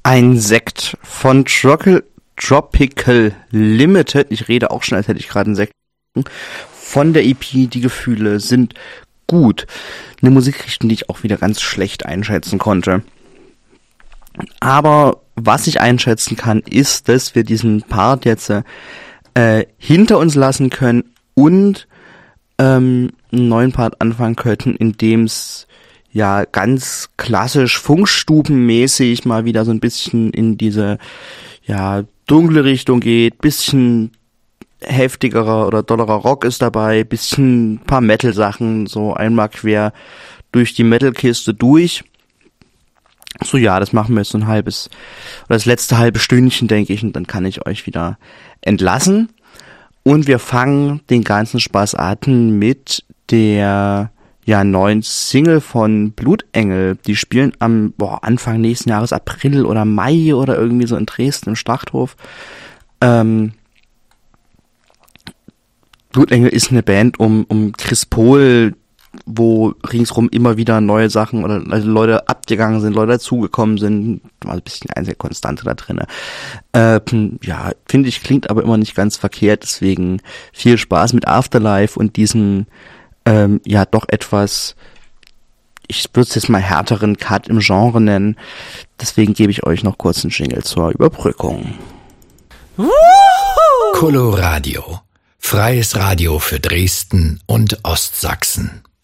Ein Sekt von Tropical Limited. Ich rede auch schon, als hätte ich gerade einen Sekt. Von der EP, die Gefühle sind gut. Eine Musikrichtung, die ich auch wieder ganz schlecht einschätzen konnte. Aber was ich einschätzen kann, ist, dass wir diesen Part jetzt hinter uns lassen können und einen neuen Part anfangen könnten, in dem es ja ganz klassisch funkstubenmäßig mal wieder so ein bisschen in diese ja dunkle Richtung geht, bisschen heftigerer oder dollerer Rock ist dabei, bisschen ein paar Metal-Sachen, so einmal quer durch die Metal-Kiste durch. So, ja, das machen wir jetzt so ein halbes, oder das letzte halbe Stündchen, denke ich, und dann kann ich euch wieder entlassen. Und wir fangen den ganzen Spaß an mit der neuen Single von Blutengel. Die spielen am Anfang nächsten Jahres, April oder Mai oder irgendwie so in Dresden im Schlachthof. Blutengel ist eine Band um Chris Pohl, wo ringsrum immer wieder neue Sachen oder Leute abgegangen sind, Leute dazugekommen sind. War ein bisschen eine einzige Konstante da drin. Finde ich, klingt aber immer nicht ganz verkehrt. Deswegen viel Spaß mit Afterlife und diesen doch etwas, ich würde es jetzt mal härteren Cut im Genre nennen. Deswegen gebe ich euch noch kurz einen Jingle zur Überbrückung. Coloradio. Freies Radio für Dresden und Ostsachsen.